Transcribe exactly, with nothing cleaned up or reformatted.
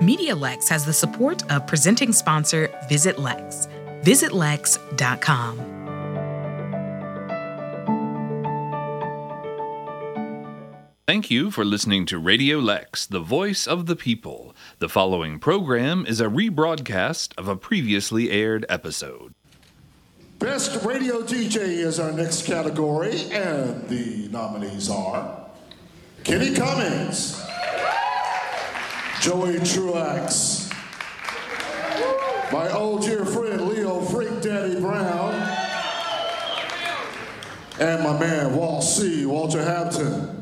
Media Lex has the support of presenting sponsor Visit Lex. visit lex dot com. Thank you for listening to Radio Lex, the voice of the people. The following program is a rebroadcast of a previously aired episode. Best Radio D J is our next category, and the nominees are Kenny Cummings, Joey Truax, my old dear friend Leo Freak Daddy Brown, and my man Walt C. Walter Hampton.